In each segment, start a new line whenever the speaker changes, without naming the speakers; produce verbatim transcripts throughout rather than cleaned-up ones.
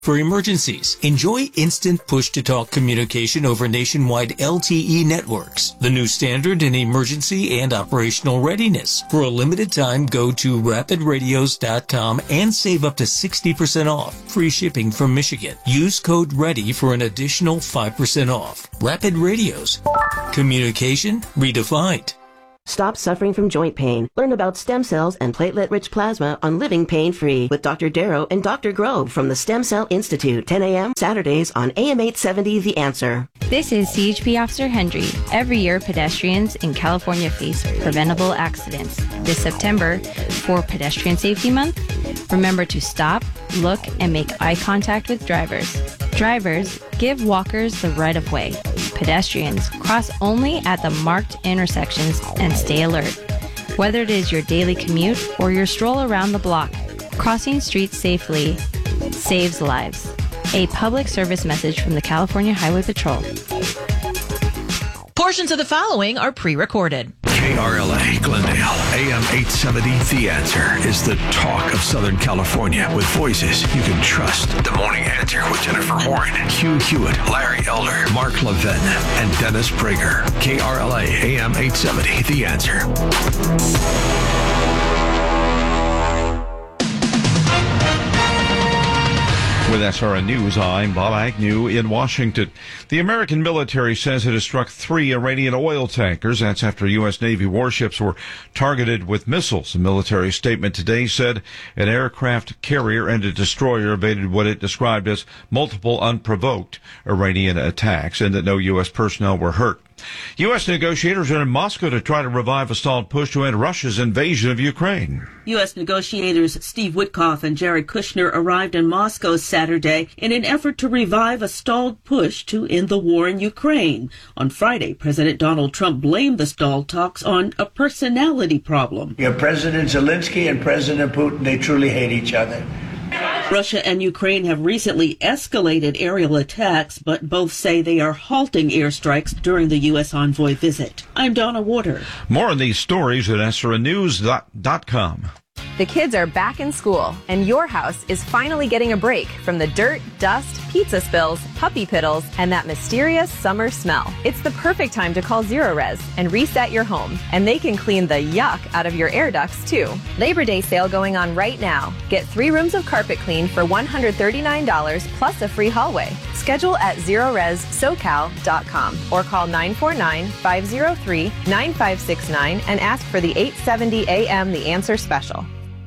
For emergencies, enjoy instant push-to-talk communication over nationwide L T E networks, the new standard in emergency and operational readiness. For a limited time, go to rapid radios dot com and save up to sixty percent off. Free shipping from Michigan. Use code READY for an additional five percent off. Rapid Radios. Communication redefined.
Stop suffering from joint pain. Learn about stem cells and platelet-rich plasma on Living Pain-Free with Doctor Darrow and Doctor Grove from the Stem Cell Institute. ten a.m. Saturdays on A M eight seventy The Answer.
This is C H P Officer Hendry. Every year, pedestrians in California face preventable accidents. This September, for Pedestrian Safety Month, remember to stop, look, and make eye contact with drivers. Drivers, give walkers the right of way. Pedestrians, cross only at the marked intersections and stay alert. Whether it is your daily commute or your stroll around the block, crossing streets safely saves lives. A public service message from the California Highway Patrol.
Portions of the following are pre-recorded.
K R L A Glendale, A M eight seventy The Answer is the talk of Southern California with voices you can trust. The Morning Answer with Jennifer Horn, Hugh Hewitt, Larry Elder, Mark Levin, and Dennis Prager. K R L A A M eight seventy The Answer.
With S R N News, I'm Bob Agnew in Washington. The American military says it has struck three Iranian oil tankers. That's after U S. Navy warships were targeted with missiles. A military statement today said an aircraft carrier and a destroyer evaded what it described as multiple unprovoked Iranian attacks and that no U S personnel were hurt. U S negotiators are in Moscow to try to revive a stalled push to end Russia's invasion of Ukraine.
U S negotiators Steve Witkoff and Jared Kushner arrived in Moscow Saturday in an effort to revive a stalled push to end the war in Ukraine. On Friday, President Donald Trump blamed the stalled talks on a personality problem.
You have President Zelensky and President Putin, they truly hate each other.
Russia and Ukraine have recently escalated aerial attacks, but both say they are halting airstrikes during the U S envoy visit. I'm Donna Warder.
More on these stories at S R N news dot com.
The kids are back in school, and your house is finally getting a break from the dirt, dust, pizza spills, puppy piddles, and that mysterious summer smell. It's the perfect time to call Zerorez and reset your home, and they can clean the yuck out of your air ducts, too. Labor Day sale going on right now. Get three rooms of carpet cleaned for one hundred thirty-nine dollars plus a free hallway. Schedule at zerorez socal dot com or call nine four nine, five zero three, nine five six nine and ask for the eight seventy A M The Answer Special.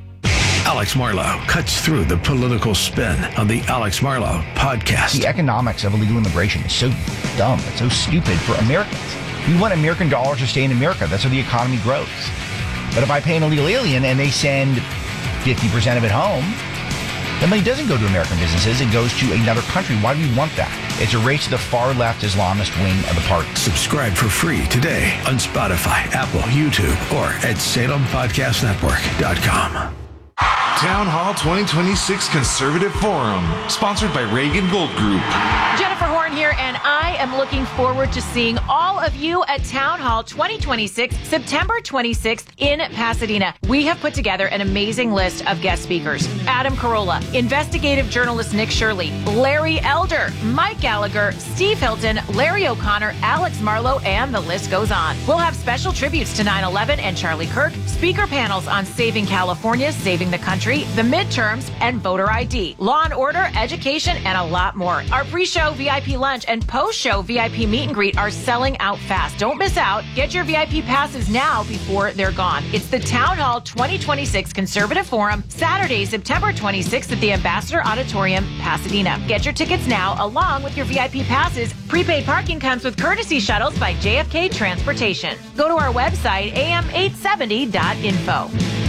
Alex Marlow cuts through the political spin on the Alex Marlow podcast.
The economics of illegal immigration is so dumb. It's so stupid for Americans. We want American dollars to stay in America. That's how the economy grows. But if I pay an illegal alien and they send fifty percent of it home, the money doesn't go to American businesses. It goes to another country. Why do we want that? It's a race to the far-left Islamist wing of the party.
Subscribe for free today on Spotify, Apple, YouTube, or at Salem Podcast Network dot com.
Town Hall twenty twenty-six Conservative Forum, sponsored by Reagan Gold Group.
Jennifer Horn here, and I am looking forward to seeing all of you at Town Hall twenty twenty-six, September twenty-sixth in Pasadena. We have put together an amazing list of guest speakers. Adam Carolla, investigative journalist Nick Shirley, Larry Elder, Mike Gallagher, Steve Hilton, Larry O'Connor, Alex Marlow, and the list goes on. We'll have special tributes to nine eleven and Charlie Kirk, speaker panels on saving California, saving the country, the midterms, and voter I D, law and order, education, and a lot more. Our pre-show V I P lunch and post-show V I P meet and greet are selling out fast. Don't miss out. Get your V I P passes now before they're gone. It's the Town Hall twenty twenty-six Conservative Forum, Saturday, September twenty-sixth at the Ambassador Auditorium, Pasadena. Get your tickets now along with your V I P passes. Prepaid parking comes with courtesy shuttles by J F K Transportation. Go to our website, A M eight seventy dot info.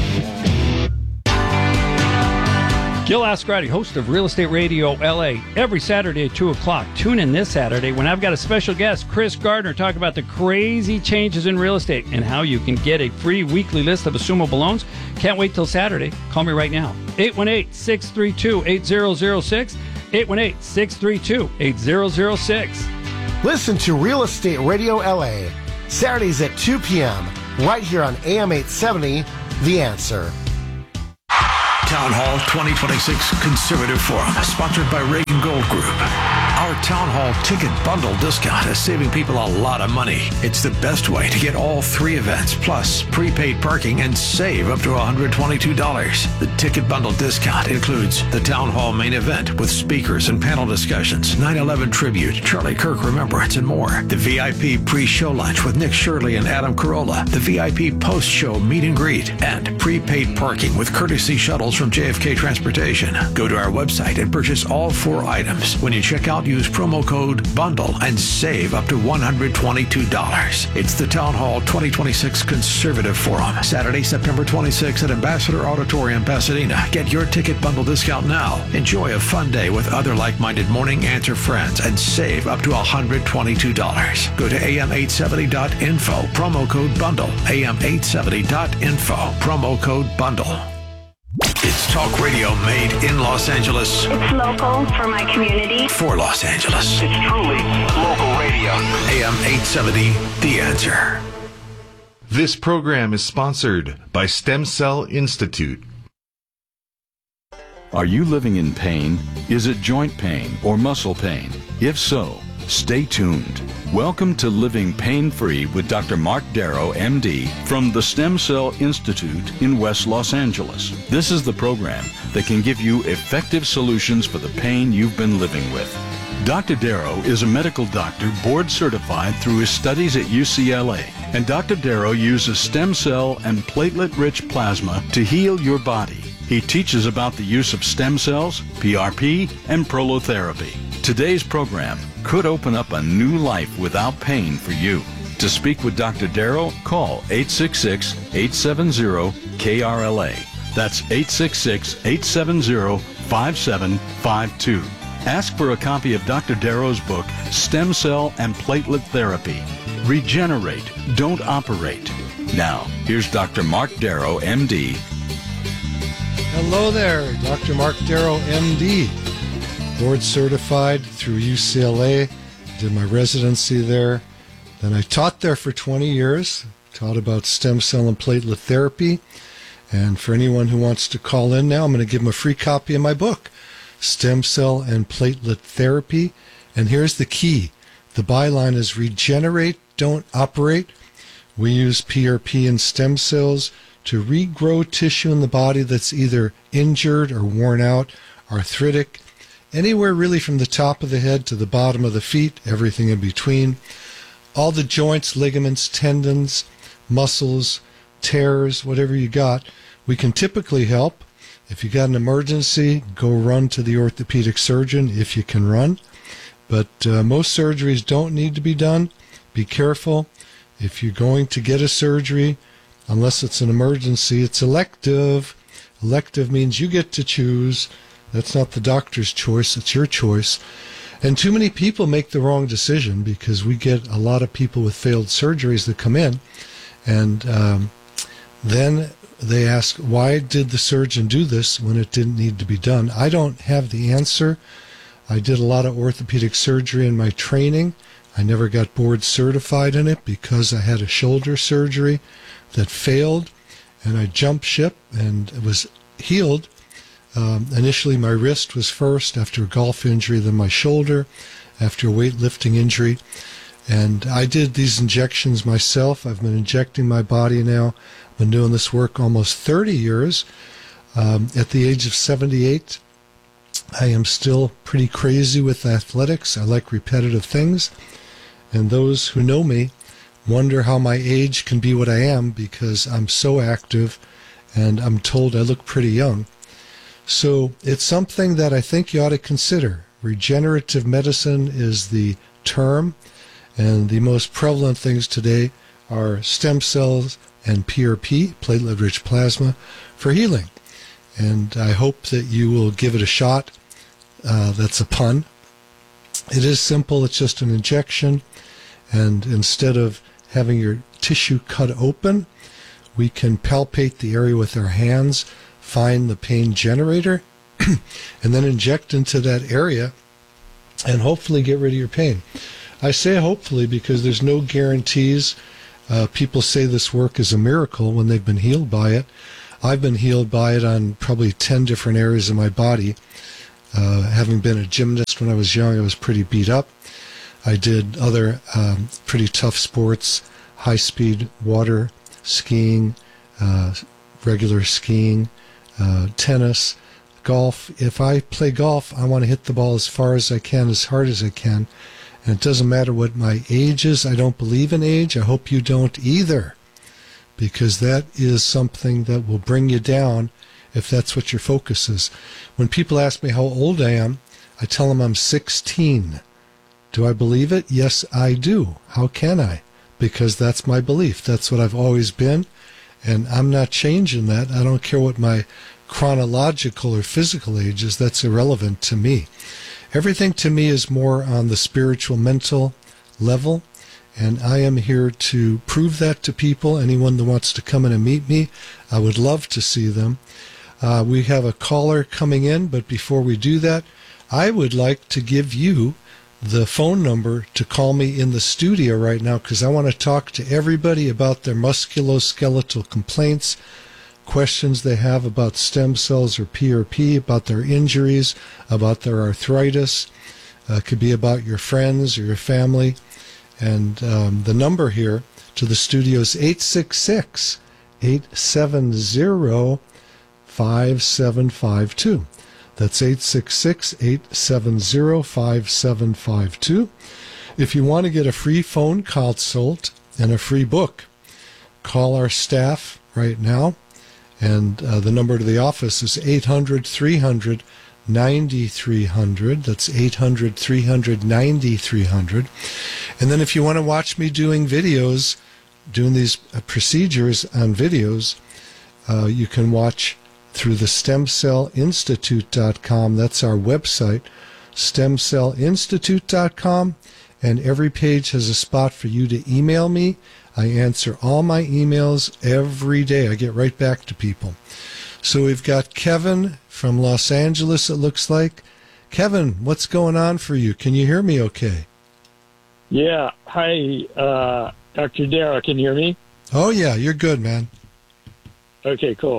Gil Ascarati, host of Real Estate Radio L A, every Saturday at two o'clock. Tune in this Saturday when I've got a special guest, Chris Gardner, talking about the crazy changes in real estate and how you can get a free weekly list of assumable loans. Can't wait till Saturday. Call me right now. eight one eight, six three two, eight zero zero six. eight one eight, six three two, eight zero zero six.
Listen to Real Estate Radio L A, Saturdays at two p.m., right here on A M eight seventy, The Answer.
Town Hall twenty twenty-six Conservative Forum, sponsored by Reagan Gold Group. Our Town Hall ticket bundle discount is saving people a lot of money. It's the best way to get all three events, plus prepaid parking, and save up to one hundred twenty-two dollars. The ticket bundle discount includes the Town Hall main event with speakers and panel discussions, nine eleven tribute, Charlie Kirk remembrance, and more. The V I P pre-show lunch with Nick Shirley and Adam Carolla, the V I P post-show meet and greet, and prepaid parking with courtesy shuttles from J F K Transportation. Go to our website and purchase all four items. When you check out, use promo code BUNDLE and save up to one hundred twenty-two dollars. It's the Town Hall twenty twenty-six Conservative Forum, Saturday, September twenty-sixth at Ambassador Auditorium, Pasadena. Get your ticket bundle discount now. Enjoy a fun day with other like-minded Morning Answer friends and save up to one hundred twenty-two dollars. Go to A M eight seventy dot info, promo code BUNDLE. A M eight seventy dot info, promo code BUNDLE. It's talk radio made in Los Angeles.
It's local for my community.
For Los Angeles.
It's truly local radio.
A M eight seventy, The Answer.
This program is sponsored by Stem Cell Institute.
Are you living in pain? Is it joint pain or muscle pain? If so, stay tuned. Welcome to Living Pain-Free with Doctor Mark Darrow, M D, from the Stem Cell Institute in West Los Angeles. This is the program that can give you effective solutions for the pain you've been living with. Doctor Darrow is a medical doctor board certified through his studies at U C L A, and Doctor Darrow uses stem cell and platelet-rich plasma to heal your body. He teaches about the use of stem cells, P R P, and prolotherapy. Today's program could open up a new life without pain for you. To speak with Doctor Darrow, call eight six six, eight seven zero, K R L A. That's eight six six, eight seven zero, five seven five two. Ask for a copy of Doctor Darrow's book, Stem Cell and Platelet Therapy. Regenerate, don't operate. Now, here's Doctor Mark Darrow, M D.
Hello there, Doctor Mark Darrow, M D. Board certified through U C L A. Did my residency there. Then I taught there for twenty years. Taught about stem cell and platelet therapy. And for anyone who wants to call in now, I'm going to give them a free copy of my book, Stem Cell and Platelet Therapy. And here's the key. The byline is regenerate, don't operate. We use P R P and stem cells to regrow tissue in the body that's either injured or worn out, arthritic, anywhere really from the top of the head to the bottom of the feet, everything in between. All the joints, ligaments, tendons, muscles, tears, whatever you got, we can typically help. If you got an emergency, go run to the orthopedic surgeon if you can run. But uh, most surgeries don't need to be done. Be careful. If you're going to get a surgery, unless it's an emergency, it's elective. Elective means you get to choose. That's not the doctor's choice, it's your choice. And too many people make the wrong decision because we get a lot of people with failed surgeries that come in, and um, then they ask, why did the surgeon do this when it didn't need to be done? I don't have the answer. I did a lot of orthopedic surgery in my training. I never got board certified in it because I had a shoulder surgery that failed, and I jumped ship and it was healed. Um, initially, my wrist was first, after a golf injury, then my shoulder, after a weightlifting injury. And I did these injections myself. I've been injecting my body now. I've been doing this work almost thirty years. Um, at the age of seventy-eight, I am still pretty crazy with athletics. I like repetitive things. And those who know me wonder how my age can be what I am because I'm so active and I'm told I look pretty young. So it's something that I think you ought to consider. Regenerative medicine is the term, and the most prevalent things today are stem cells and P R P, platelet-rich plasma, for healing. And I hope that you will give it a shot. Uh, that's a pun. It is simple. It's just an injection. And instead of having your tissue cut open, we can palpate the area with our hands, find the pain generator, and then inject into that area and hopefully get rid of your pain. I say hopefully because there's no guarantees. Uh, people say this work is a miracle when they've been healed by it. I've been healed by it on probably ten different areas of my body. Uh, having been a gymnast when I was young, I was pretty beat up. I did other um, pretty tough sports, high-speed water skiing, uh, regular skiing, uh, tennis, golf. If I play golf, I want to hit the ball as far as I can, as hard as I can. And it doesn't matter what my age is. I don't believe in age. I hope you don't either, because that is something that will bring you down if that's what your focus is. When people ask me how old I am, I tell them I'm sixteen. Do I believe it? Yes, I do. How can I? Because that's my belief. That's what I've always been, and I'm not changing that. I don't care what my chronological or physical age is. That's irrelevant to me. Everything to me is more on the spiritual, mental level, and I am here to prove that to people. Anyone that wants to come in and meet me, I would love to see them. Uh, we have a caller coming in, but before we do that, I would like to give you the phone number to call me in the studio right now, because I want to talk to everybody about their musculoskeletal complaints, questions they have about stem cells or P R P, about their injuries, about their arthritis. Uh, it could be about your friends or your family. And um, the number here to the studio is eight six six, eight seven zero, five seven five two. That's eight six six, eight seven zero, five seven five two. If you want to get a free phone consult and a free book, call our staff right now. And uh, the number to the office is eight hundred, three hundred, ninety-three hundred. That's eight hundred, three hundred, ninety-three hundred. And then if you want to watch me doing videos, doing these uh, procedures on videos, uh, you can watch through the stem cell institute dot com. That's our website, stem cell institute dot com. And every page has a spot for you to email me. I answer all my emails every day. I get right back to people. So we've got Kevin from Los Angeles, it looks like. Kevin, what's going on for you? Can you hear me okay?
Yeah. Hi, uh, Doctor Darrow. Can you hear me?
Oh, yeah. You're good, man.
Okay, cool.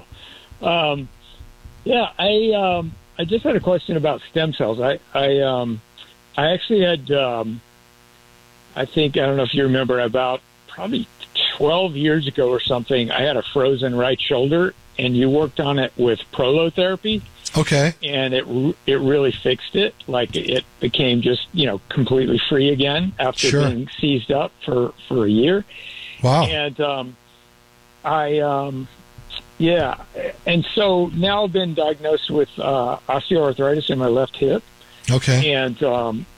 Um, yeah, I um, I just had a question about stem cells. I I, um, I actually had, um, I think, I don't know if you remember, about probably twelve years ago or something, I had a frozen right shoulder, and you worked on it with prolotherapy.
Okay.
And it it really fixed it. Like, it became just, you know, completely free again after
Sure.
being seized up for, for a year.
Wow.
And um, I, um, yeah. And so now I've been diagnosed with uh, osteoarthritis in my left hip.
Okay.
And um,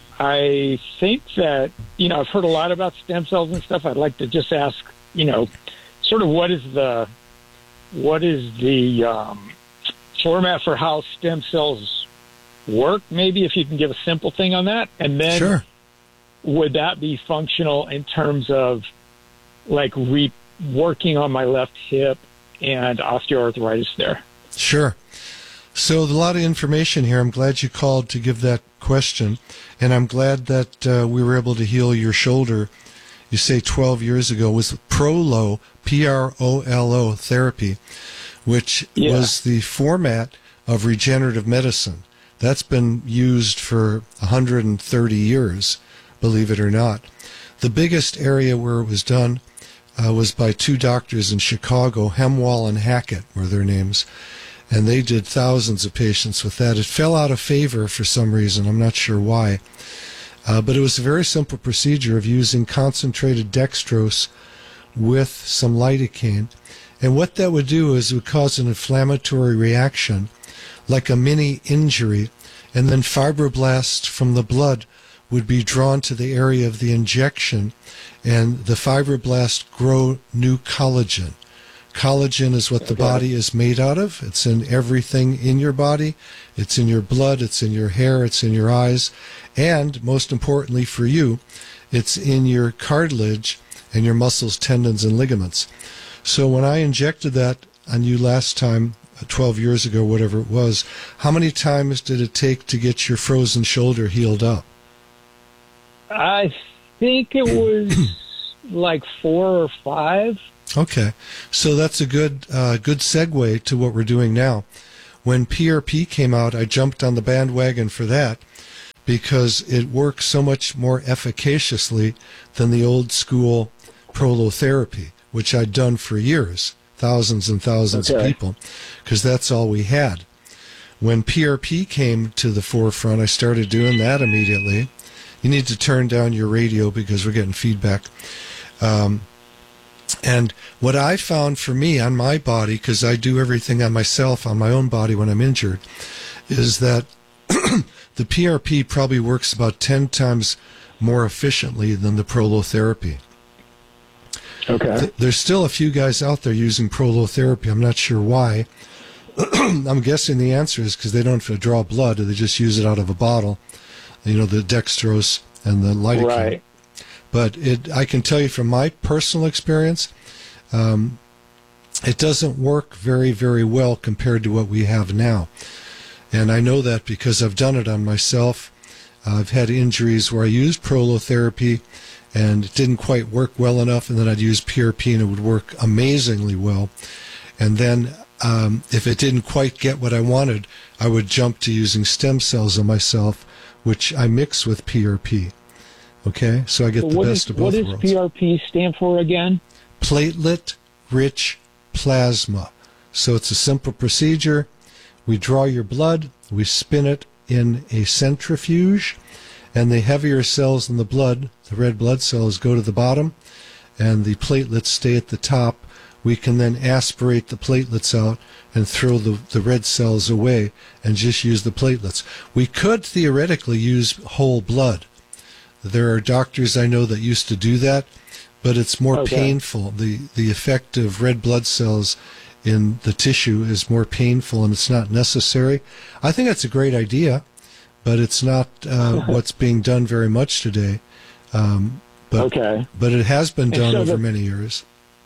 I think that, you know, I've heard a lot about stem cells and stuff. I'd like to just ask, you know, sort of what is the, what is the um, format for how stem cells work? Maybe if you can give a simple thing on that. And then
Sure.
would that be functional in terms of like re- working on my left hip and osteoarthritis there?
Sure. So a lot of information here. I'm glad you called to give that question, and I'm glad that uh, we were able to heal your shoulder. You say twelve years ago was Prolo, P R O L O therapy, which
Yeah.
was the format of regenerative medicine. That's been used for one hundred thirty years, believe it or not. The biggest area where it was done uh, was by two doctors in Chicago, Hemwall and Hackett were their names. And they did thousands of patients with that. It fell out of favor for some reason. I'm not sure why. Uh, but it was a very simple procedure of using concentrated dextrose with some lidocaine. And what that would do is it would cause an inflammatory reaction, like a mini injury, and then fibroblasts from the blood would be drawn to the area of the injection, and the fibroblasts grow new collagen. Collagen is what the body is made out of. It's in everything in your body. It's in your blood. It's in your hair. It's in your eyes. And most importantly for you, it's in your cartilage and your muscles, tendons, and ligaments. So when I injected that on you last time, twelve years ago, whatever it was, how many times did it take to get your frozen shoulder healed up?
I think it was like four or five.
Okay, so that's a good uh, good segue to what we're doing now. When P R P came out, I jumped on the bandwagon for that because it works so much more efficaciously than the old school prolotherapy, which I'd done for years, thousands and thousands okay. of people, because that's all we had. When P R P came to the forefront, I started doing that immediately. You need to turn down your radio because we're getting feedback. Um, And what I found for me on my body, because I do everything on myself, on my own body when I'm injured, is that the P R P probably works about ten times more efficiently than the prolotherapy.
Okay.
Th- there's still a few guys out there using prolotherapy. I'm not sure why. I'm guessing the answer is because they don't have to draw blood, or they just use it out of a bottle. You know, the dextrose and the lidocaine.
Right.
But it, I can tell you from my personal experience, um, it doesn't work very, very well compared to what we have now. And I know that because I've done it on myself. Uh, I've had injuries where I used prolotherapy and it didn't quite work well enough, and then I'd use P R P and it would work amazingly well. And then um, if it didn't quite get what I wanted, I would jump to using stem cells on myself, which I mix with P R P. Okay, so I get
so
the
what
best
is,
of both
what
worlds.
What does P R P stand for again?
Platelet-rich plasma. So it's a simple procedure. We draw your blood, we spin it in a centrifuge, and the heavier cells in the blood, the red blood cells, go to the bottom, and the platelets stay at the top. We can then aspirate the platelets out and throw the, the red cells away and just use the platelets. We could theoretically use whole blood. There are doctors I know that used to do that, but it's more okay. painful. The the effect of red blood cells in the tissue is more painful, and it's not necessary. I think that's a great idea, but it's not uh, what's being done very much today. Um, but,
okay.
But it has been done
so
over
the,
many years.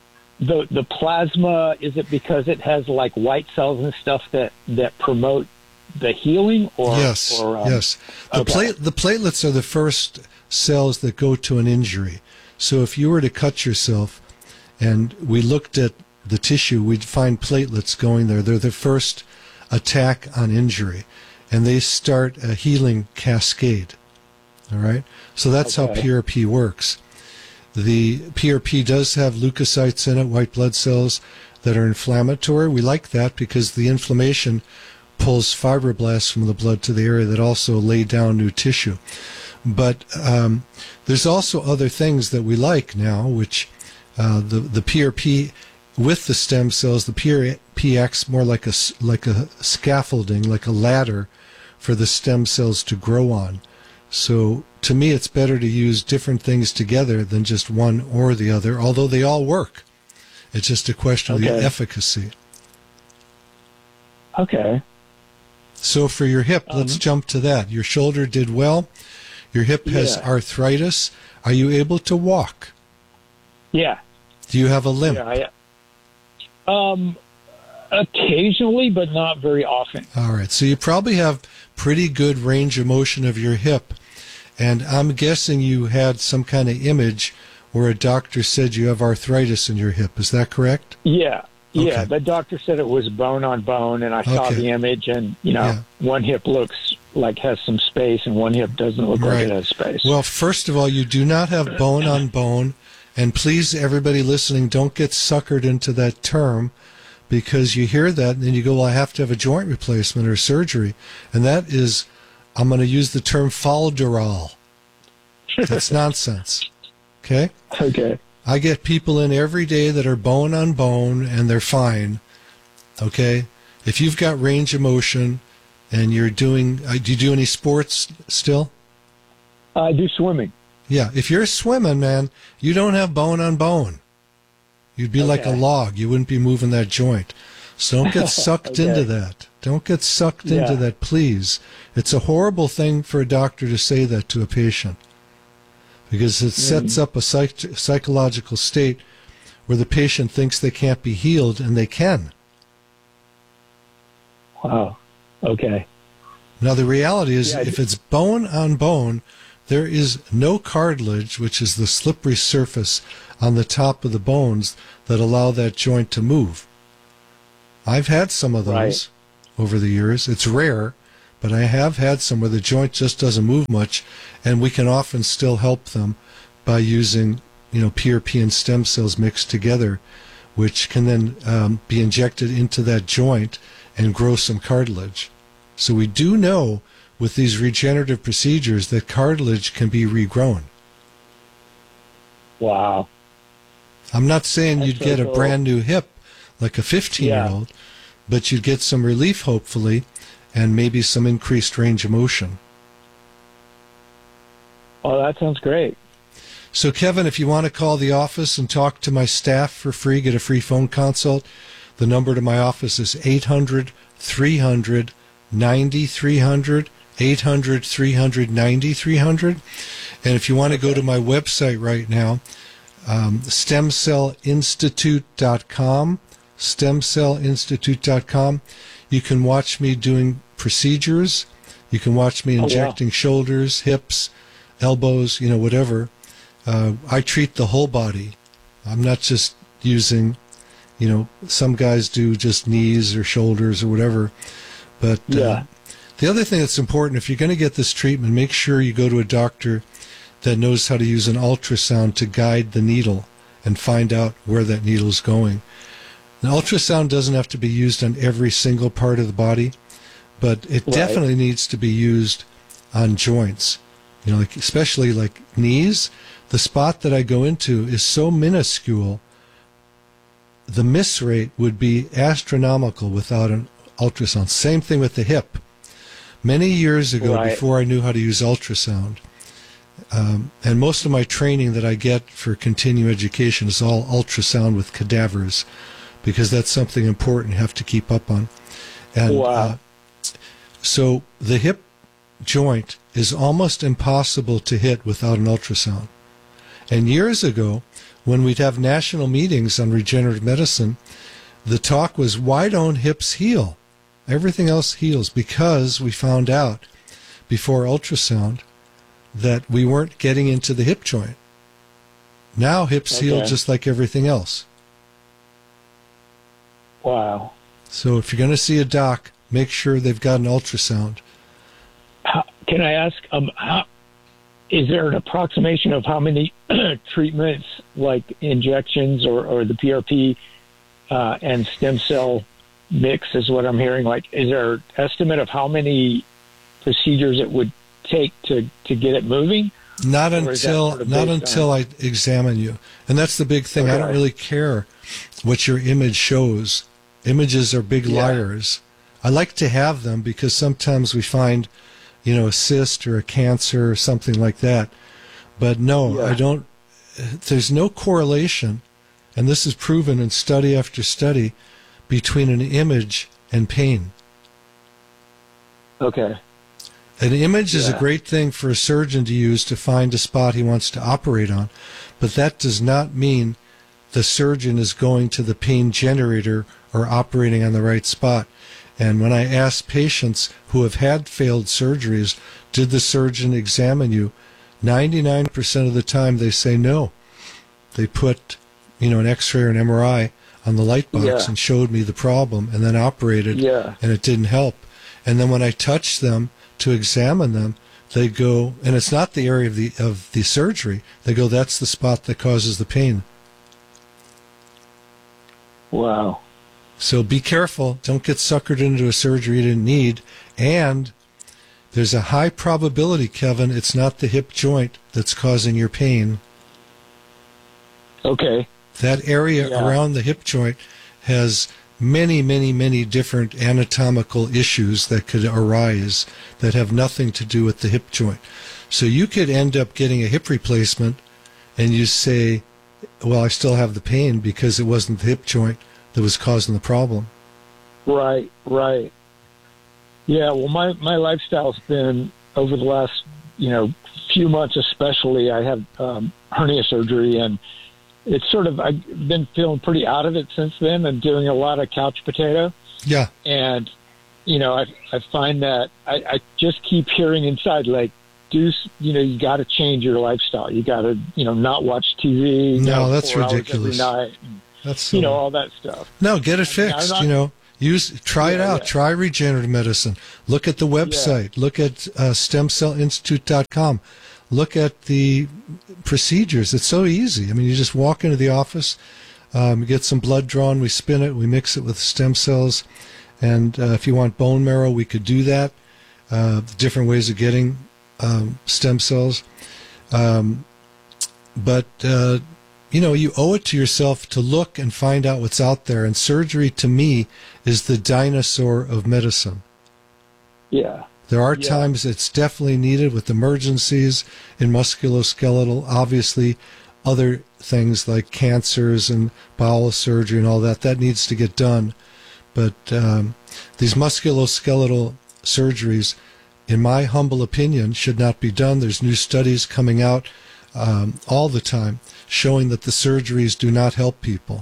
The the plasma, is it because it has like white cells and stuff that, that promote the healing? Or
Yes,
or, um,
yes. The,
okay.
plate, the platelets are the first cells that go to an injury. So if you were to cut yourself and we looked at the tissue, we'd find platelets going there. They're the first attack on injury, and they start a healing cascade. All right? So that's okay. how P R P works. The P R P does have leukocytes in it, white blood cells that are inflammatory. We like that because the inflammation pulls fibroblasts from the blood to the area that also lay down new tissue. But um, there's also other things that we like now, which uh, the the P R P with the stem cells, the P R P acts more like a like a scaffolding, like a ladder for the stem cells to grow on. So to me, it's better to use different things together than just one or the other, although they all work. It's just a question okay. of the efficacy.
Okay.
So for your hip, um, let's jump to that. Your shoulder did well. Your hip has
yeah.
arthritis. Are you able to walk?
Yeah.
Do you have a limp?
Yeah, I, um, occasionally, but not very often.
All right. So you probably have pretty good range of motion of your hip. And I'm guessing you had some kind of image where a doctor said you have arthritis in your hip. Is that correct?
Yeah.
Okay.
Yeah. The doctor said it was bone on bone, and I saw
okay.
the image, and, you know, yeah. one hip looks like has some space and one hip doesn't look
right.
like it has space.
Well, first of all, you do not have bone on bone, and please, everybody listening, don't get suckered into that term, because you hear that and then you go, well, I have to have a joint replacement or surgery, and that is, I'm going to use the term falderal. That's nonsense. Okay?
Okay.
I get people in every day that are bone on bone and they're fine. Okay? If you've got range of motion and you're doing, uh, do you do any sports still?
I do swimming.
Yeah, if you're swimming, man, you don't have bone on bone. You'd be okay. like a log. You wouldn't be moving that joint. So don't get sucked okay. into that. Don't get sucked yeah. into that, please. It's a horrible thing for a doctor to say that to a patient, because it sets mm. up a psych- psychological state where the patient thinks they can't be healed, and they can.
Wow. Okay.
Now, the reality is,
yeah,
if it's bone on bone, there is no cartilage, which is the slippery surface on the top of the bones that allow that joint to move. I've had some of those right. over the years. It's rare, but I have had some where the joint just doesn't move much, and we can often still help them by using, you know, P R P and stem cells mixed together, which can then um, be injected into that joint and grow some cartilage. So we do know with these regenerative procedures that cartilage can be regrown.
Wow.
I'm not saying
That's
you'd
so
get
cool.
a brand new hip like a fifteen-year-old, yeah. but you'd get some relief, hopefully, and maybe some increased range of motion.
Oh, that sounds great.
So, Kevin, if you want to call the office and talk to my staff for free, get a free phone consult, the number to my office is eight hundred, three hundred, ninety-three hundred, eight hundred, three hundred, ninety-three hundred. And if you want to go to my website right now, um, stem cell institute dot com, stem cell institute dot com, you can watch me doing procedures. You can watch me injecting oh, wow. shoulders, hips, elbows, you know, whatever. Uh, I treat the whole body. I'm not just using, you know, some guys do just knees or shoulders or whatever. But uh,
yeah.
the other thing that's important, if you're going to get this treatment, make sure you go to a doctor that knows how to use an ultrasound to guide the needle and find out where that needle's going. An ultrasound doesn't have to be used on every single part of the body, but it right. definitely needs to be used on joints. You know, like especially like knees. The spot that I go into is so minuscule, the miss rate would be astronomical without an ultrasound. Same thing with the hip. Many years ago, right. before I knew how to use ultrasound, um, and most of my training that I get for continuing education is all ultrasound with cadavers, because that's something important you have to keep up on. And
wow.
uh, so the hip joint is almost impossible to hit without an ultrasound. And years ago, when we'd have national meetings on regenerative medicine, the talk was, why don't hips heal? Everything else heals, because we found out before ultrasound that we weren't getting into the hip joint. Now hips
okay.
heal just like everything else.
Wow.
So if you're going to see a doc, make sure they've got an ultrasound.
How, can I ask, um, how, is there an approximation of how many treatments, like injections or, or the P R P uh, and stem cell mix is what I'm hearing? Like, is there an estimate of how many procedures it would take to, to get it moving?
Not until sort of not until on? I examine you. And that's the big thing. Okay. I don't really care what your image shows. Images are big yeah. liars. I like to have them because sometimes we find, you know, a cyst or a cancer or something like that. But no, yeah. I don't. There's no correlation, and this is proven in study after study, between an image and pain.
Okay.
An image
yeah.
is a great thing for a surgeon to use to find a spot he wants to operate on, but that does not mean the surgeon is going to the pain generator or operating on the right spot. And when I ask patients who have had failed surgeries, did the surgeon examine you? ninety-nine percent of the time they say no. They put, you know, an X-ray or an M R I on the light box
yeah.
and showed me the problem and then operated,
yeah.
and it didn't help. And then when I touch them to examine them, they go, and it's not the area of the of the surgery, they go, that's the spot that causes the pain.
Wow.
So be careful. Don't get suckered into a surgery you didn't need. And there's a high probability, Kevin, it's not the hip joint that's causing your pain.
Okay.
That area yeah. around the hip joint has many, many, many different anatomical issues that could arise that have nothing to do with the hip joint. So you could end up getting a hip replacement and you say, well, I still have the pain because it wasn't the hip joint that was causing the problem.
Right, right. Yeah, well, my, my lifestyle's been, over the last, you know, few months especially, I had um, hernia surgery, and it's sort of, I've been feeling pretty out of it since then and doing a lot of couch potato.
Yeah.
And, you know, I I find that I, I just keep hearing inside, like, do, you know, you got to change your lifestyle. You got to, you know, not watch T V.
No,
you know,
that's
four hours
ridiculous.
Every night.
That's
you
so-
know, all that stuff.
No, get it
I mean,
fixed.
I'm not-
you know, use try it
Yeah,
out.
yeah.
Try regenerative medicine. Look at the website. Look at uh, stem cell institute dot com. Look at the procedures. It's so easy. I mean, you just walk into the office, um, get some blood drawn, we spin it, we mix it with stem cells, and uh, if you want bone marrow, we could do that. Uh, different ways of getting um, stem cells. Um, but, uh, you know, you owe it to yourself to look and find out what's out there. And surgery, to me, is the dinosaur of medicine.
Yeah.
There are
Yeah.
times it's definitely needed with emergencies in musculoskeletal, obviously other things like cancers and bowel surgery and all that, that needs to get done. But um, these musculoskeletal surgeries, in my humble opinion, should not be done. There's new studies coming out um, all the time showing that the surgeries do not help people.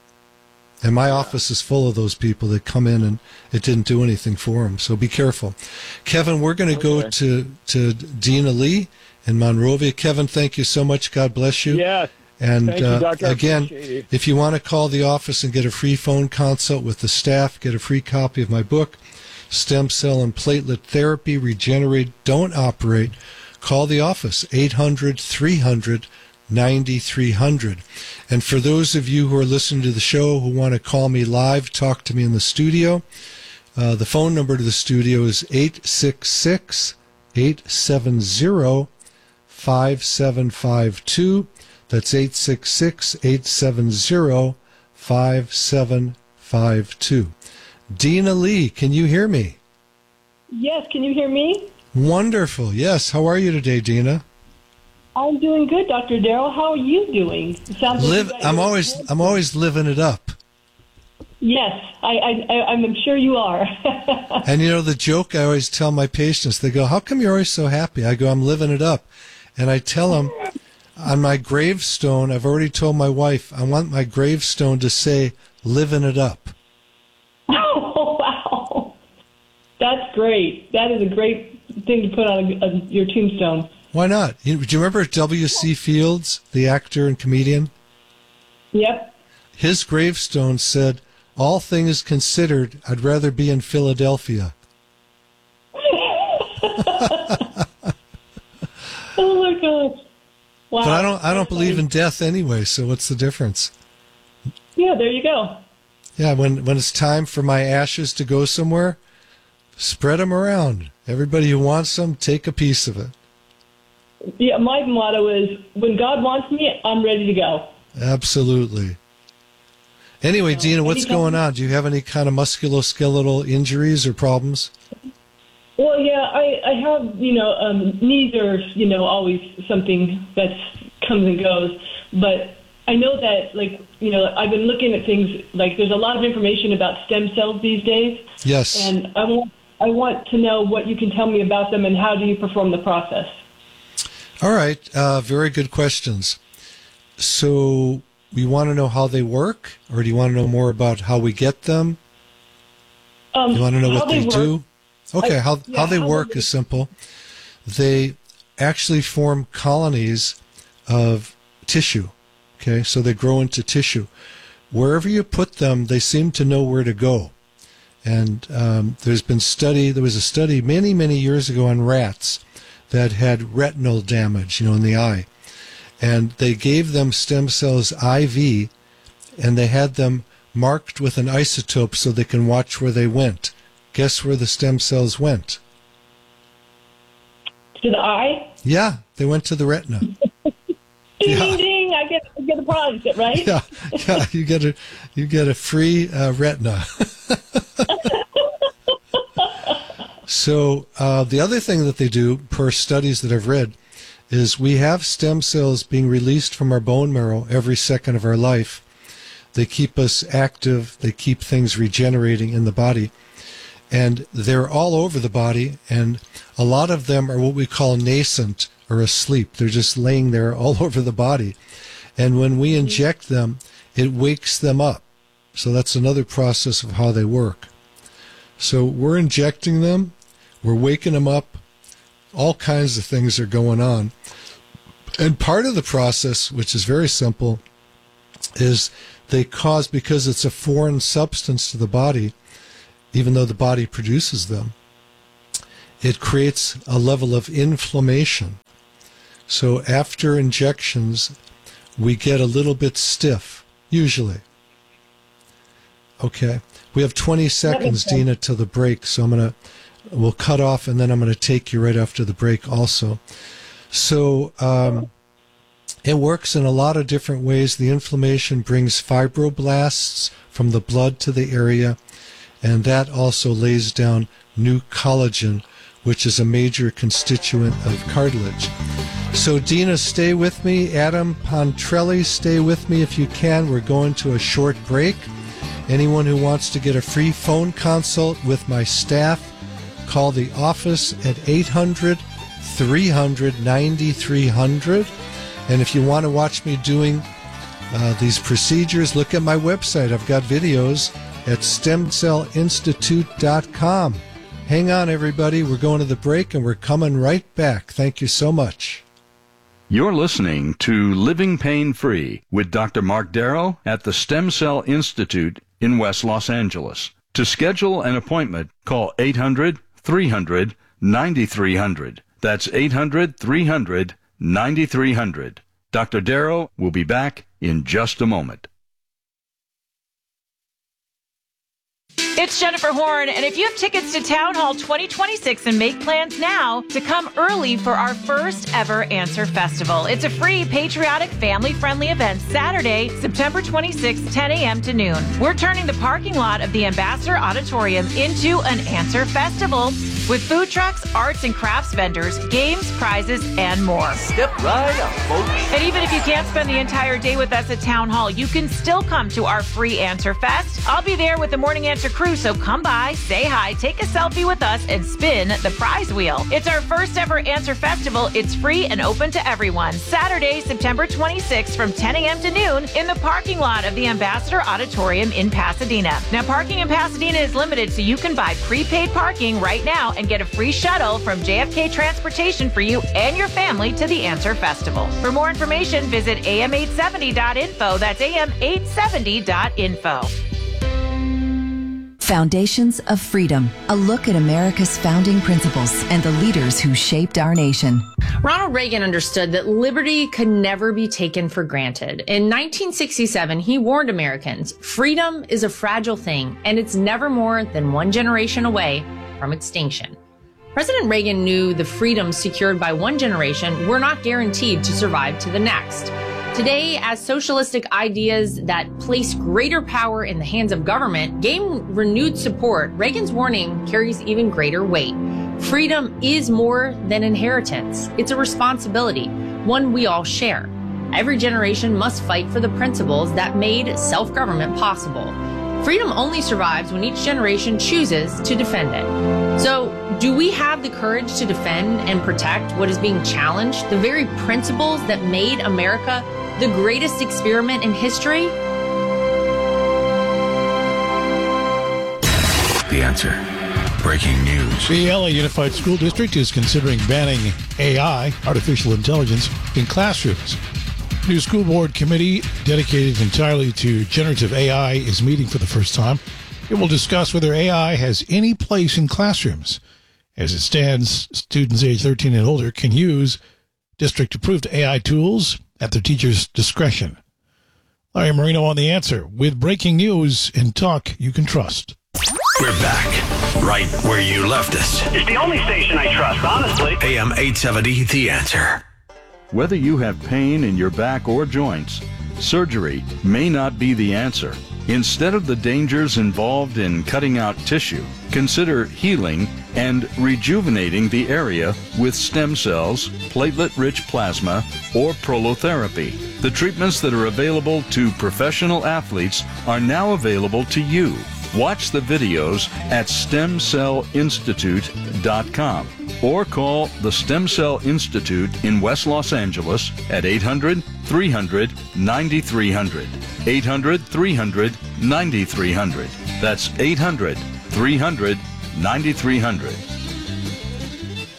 And my office is full of those people that come in and it didn't do anything for them. So be careful. Kevin, we're going to
Okay.
go to, to Dina Lee in Monrovia. Kevin, thank you so much. God bless you.
Yeah.
And
Thank you,
uh,
Doctor. I
again,
appreciate it.
if you want to call the office and get a free phone consult with the staff, get a free copy of my book, Stem Cell and Platelet Therapy, Regenerate, Don't Operate, call the office, eight hundred, three hundred, ninety-three hundred. And for those of you who are listening to the show who want to call me live, talk to me in the studio, uh, the phone number to the studio is eight six six, eight seven zero, five seven five two. That's eight six six, eight seven zero, five seven five two. Dina Lee, can you hear me?
Yes, can you hear me?
Wonderful. Yes. How are you today, Dina?
I'm doing good, Doctor Darrell. How are you doing? It sounds like
Live.
you got
I'm
your-
always. I'm always living it up.
Yes, I, I, I, I'm sure you are.
And you know the joke I always tell my patients. They go, "How come you're always so happy?" I go, "I'm living it up," and I tell them, on my gravestone, I've already told my wife, I want my gravestone to say, "Living it up."
Oh, wow. That's great. That is a great thing to put on a, a, your tombstone.
Why not? You, do you remember W C Fields, the actor and comedian?
Yep.
His gravestone said, "All things considered, I'd rather be in Philadelphia."
Oh, my gosh. Wow.
But I don't. I don't believe in death anyway. So what's the difference?
Yeah, there you go.
Yeah, when when it's time for my ashes to go somewhere, spread them around. Everybody who wants them, take a piece of it.
Yeah, my motto is, when God wants me, I'm ready to go.
Absolutely. Anyway, Dina, what's
anytime-
going on? Do you have any kind of musculoskeletal injuries or problems?
Well, yeah, I, I have, you know, um, knees are, you know, always something that comes and goes. But I know that, like, you know, I've been looking at things, like there's a lot of information about stem cells these days.
Yes.
And I want, I want to know what you can tell me about them and how do you perform the process.
All right. Uh, very good questions. So you want to know how they work, or do you want to know more about how we get them?
Um,
You want to know
how
what they,
they work.
do? Okay,
I-
how
yeah,
how they
how
work
they-
is simple. They actually form colonies of tissue. Okay, so they grow into tissue. Wherever you put them, they seem to know where to go. And um, there's been study. There was a study many many years ago on rats that had retinal damage, you know, in the eye, and they gave them stem cells I V, and they had them marked with an isotope so they can watch where they went. Guess where the stem cells went?
To the eye?
Yeah, they went to the retina.
Ding,
Yeah.
ding, ding. I get, I get the prize, right?
Yeah, yeah, you get a you get a free uh, retina. So uh, the other thing that they do, per studies that I've read, is we have stem cells being released from our bone marrow every second of our life. They keep us active. They keep things regenerating in the body. And they're all over the body, and a lot of them are what we call nascent or asleep. They're just laying there all over the body. And when we inject them, it wakes them up. So that's another process of how they work. So we're injecting them, we're waking them up, all kinds of things are going on. And part of the process, which is very simple, is they cause, because it's a foreign substance to the body, even though the body produces them, it creates a level of inflammation. So after injections, we get a little bit stiff, usually. Okay. We have twenty seconds, Dina, to the break, so I'm going to, we'll cut off, and then I'm going to take you right after the break also. So um, it works in a lot of different ways. The inflammation brings fibroblasts from the blood to the area, and that also lays down new collagen, which is a major constituent of cartilage. So Dina, stay with me. Adam Pontrelli, stay with me if you can. We're going to a short break. Anyone who wants to get a free phone consult with my staff, call the office at eight hundred, three hundred, ninety-three hundred. And if you want to watch me doing uh, these procedures, look at my website. I've got videos at stem cell institute dot com. Hang on, everybody. We're going to the break, and we're coming right back. Thank you so much.
You're listening to Living Pain Free with Doctor Mark Darrow at the Stem Cell Institute in West Los Angeles. To schedule an appointment, call eight hundred, three hundred, ninety-three hundred. That's eight hundred, three hundred, ninety-three hundred. Doctor Darrow will be back in just a moment.
It's Jennifer Horn, and if you have tickets to Town Hall twenty twenty-six and make plans now to come early for our first ever Answer Festival. It's a free, patriotic, family-friendly event Saturday, September twenty-sixth, ten a.m. to noon. We're turning the parking lot of the Ambassador Auditorium into an Answer Festival with food trucks, arts and crafts vendors, games, prizes, and more.
Step right up, folks.
And even if you can't spend the entire day with us at Town Hall, you can still come to our free Answer Fest. I'll be there with the Morning Answer crew, so come by, say hi, take a selfie with us, and spin the prize wheel. It's our first ever Answer Festival. It's free and open to everyone. Saturday, September twenty-sixth from ten a.m. to noon in the parking lot of the Ambassador Auditorium in Pasadena. Now, parking in Pasadena is limited, so you can buy prepaid parking right now and get a free shuttle from J F K Transportation for you and your family to the Answer Festival. For more information, visit A M eight seventy dot info. That's A M eight seventy dot info.
Foundations of Freedom, a look at America's founding principles and the leaders who shaped our nation.
Ronald Reagan understood that liberty could never be taken for granted. In nineteen sixty-seven, he warned Americans, freedom is a fragile thing, and it's never more than one generation away from extinction. President Reagan knew the freedoms secured by one generation were not guaranteed to survive to the next. Today, as socialistic ideas that place greater power in the hands of government gain renewed support, Reagan's warning carries even greater weight. Freedom is more than inheritance. It's a responsibility, one we all share. Every generation must fight for the principles that made self-government possible. Freedom only survives when each generation chooses to defend it. So, do we have the courage to defend and protect what is being challenged, the very principles that made America the greatest experiment in history?
The Answer. Breaking news.
The L A Unified School District is considering banning A I, artificial intelligence, in classrooms. New school board committee dedicated entirely to generative A I is meeting for the first time. It will discuss whether A I has any place in classrooms. As it stands, students age thirteen and older can use district-approved A I tools at their teacher's discretion. Larry Marino on The Answer with breaking news and talk you can trust.
We're back, right where you left us.
It's the only station I trust, honestly.
A M eight seventy, The Answer.
Whether you have pain in your back or joints, surgery may not be the answer. Instead of the dangers involved in cutting out tissue, consider healing and rejuvenating the area with stem cells, platelet-rich plasma, or prolotherapy. The treatments that are available to professional athletes are now available to you. Watch the videos at stem cell institute dot com or call the Stem Cell Institute in West Los Angeles at eight hundred, three hundred, ninety-three hundred. eight hundred, three hundred, ninety-three hundred. That's eight hundred, three hundred, ninety-three hundred.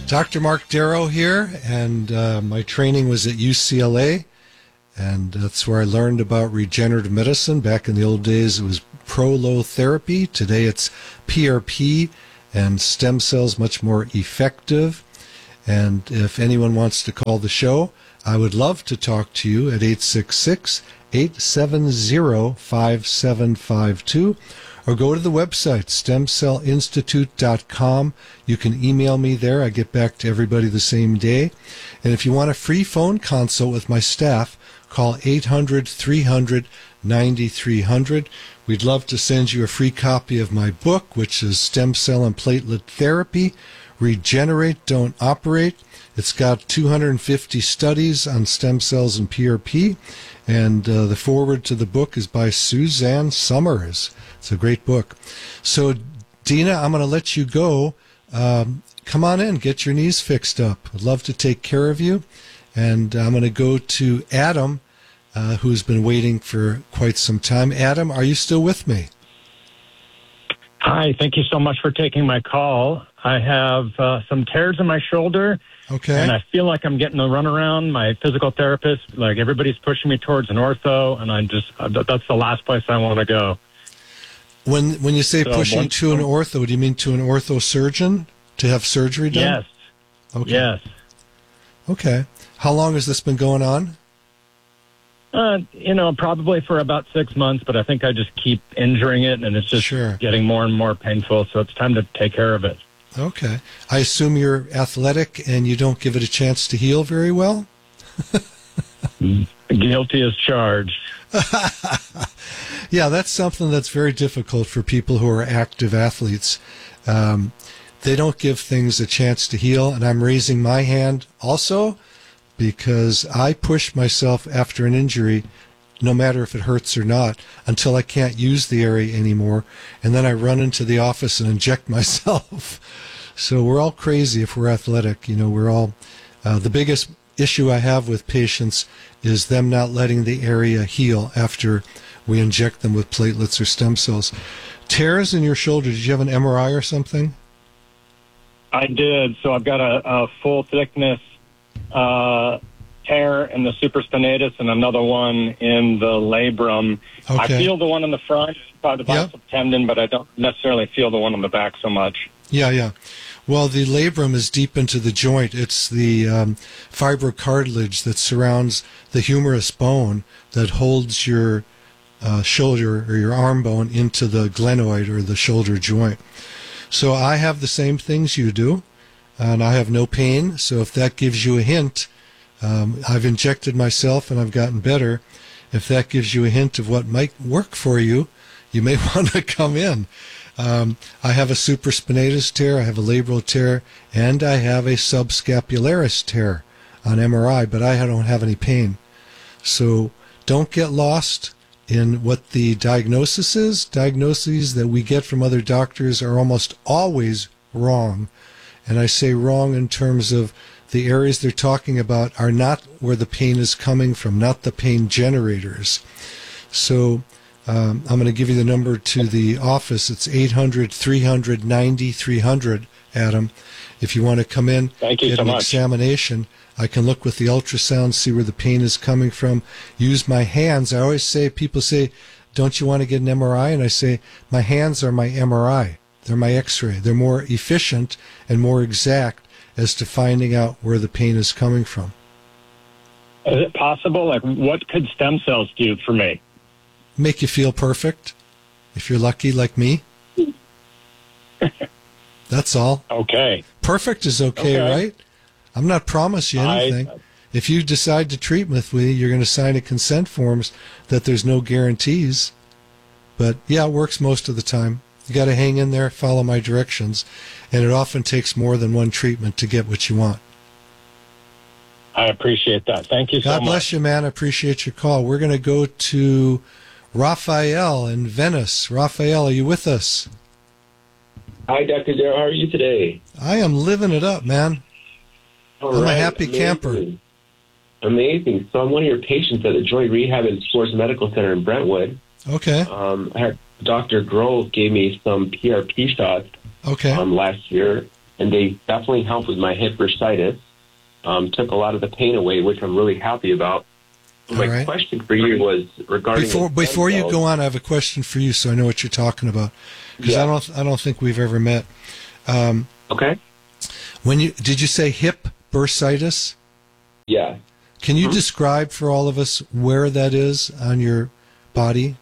Doctor Mark Darrow here, and uh, my training was at U C L A, and that's where I learned about regenerative medicine. Back in the old days, it was prolotherapy. Today, it's P R P and stem cells, much more effective. And if anyone wants to call the show, I would love to talk to you at eight six six, eight seven zero, five seven five two. Or go to the website, stem cell institute dot com. You can email me there. I get back to everybody the same day. And if you want a free phone consult with my staff, call eight hundred, three hundred, ninety-three hundred. We'd love to send you a free copy of my book, which is Stem Cell and Platelet Therapy, Regenerate, Don't Operate. It's got two hundred fifty studies on stem cells and P R P. And uh, the foreword to the book is by Suzanne Summers. It's a great book. So, Dina, I'm going to let you go. Um, come on in, get your knees fixed up. I'd love to take care of you. And I'm going to go to Adam, uh, who's been waiting for quite some time. Adam, are you still with me?
Hi, thank you so much for taking my call. I have uh, some tears in my shoulder.
Okay.
And I feel like I'm getting a runaround. My physical therapist, like everybody's pushing me towards an ortho, and I just, that's the last place I want to go.
When when you say
So
pushing
once-
to an ortho, do you mean to an ortho surgeon to have surgery done?
Yes.
Okay.
Yes.
Okay. How long has this been going on?
Uh, you know, probably for about six months, but I think I just keep injuring it, and it's just getting more and more painful, so it's time to take care of it.
Okay. I assume you're athletic and you don't give it a chance to heal very well?
Guilty as charged.
Yeah, that's something that's very difficult for people who are active athletes. Um, they don't give things a chance to heal, and I'm raising my hand also because I push myself after an injury, no matter if it hurts or not, until I can't use the area anymore, and then I run into the office and inject myself. So we're all crazy if we're athletic. You know, we're all, uh, the biggest issue I have with patients is them not letting the area heal after we inject them with platelets or stem cells. Tears in your shoulder, did you have an M R I or something?
I did. So I've got a, a full thickness uh, tear in the supraspinatus and another one in the labrum.
Okay.
I feel the one in the front by the bicep tendon, but I don't necessarily feel the one on the back so much.
Yeah, yeah. Well, the labrum is deep into the joint. It's the um, fibrocartilage that surrounds the humerus bone that holds your uh, shoulder or your arm bone into the glenoid or the shoulder joint. So I have the same things you do, and I have no pain. So if that gives you a hint, um, I've injected myself and I've gotten better. If that gives you a hint of what might work for you, you may want to come in. Um, I have a supraspinatus tear, I have a labral tear, and I have a subscapularis tear on M R I, but I don't have any pain. So don't get lost in what the diagnosis is. Diagnoses that we get from other doctors are almost always wrong. And I say wrong in terms of the areas they're talking about are not where the pain is coming from, not the pain generators. So Um, I'm going to give you the number to the office. It's eight hundred, three hundred, ninety-three hundred, Adam. If you want to come in,
Thank you
get
so
an
much.
examination, I can look with the ultrasound, see where the pain is coming from, use my hands. I always say, people say, don't you want to get an M R I? And I say, my hands are my M R I. They're my x-ray. They're more efficient and more exact as to finding out where the pain is coming from.
Is it possible? Like, what could stem cells do for me?
Make you feel perfect, if you're lucky like me. That's all.
Okay.
Perfect is okay,
Okay.
right? I'm not promising you
I-
anything. If you decide to treat with me, you're going to sign a consent forms that there's no guarantees. But yeah, it works most of the time. You got to hang in there, follow my directions, and it often takes more than one treatment to get what you want.
I appreciate that. Thank you so
God
much.
bless you, man. I appreciate your call. We're going to go to Raphael in Venice. Raphael, are you with us?
Hi, Doctor Darrow. How are you today?
I am living it up, man.
All
I'm
right.
a happy
Amazing.
camper.
Amazing. So I'm one of your patients at the Joint Rehab and Sports Medical Center in Brentwood.
Okay.
Um, I had Doctor Grove gave me some P R P shots
Okay.
um, last year, and they definitely helped with my hip bursitis. Um, took a lot of the pain away, which I'm really happy about. My
right.
question for you was regarding
before
the
before you
cells.
go on. I have a question for you, so I know what you're talking about, because
Yeah.
I don't I don't think we've ever met. Um,
okay.
When you did you say hip bursitis?
Yeah.
Can you
Mhm.
describe for all of us where that is on your body?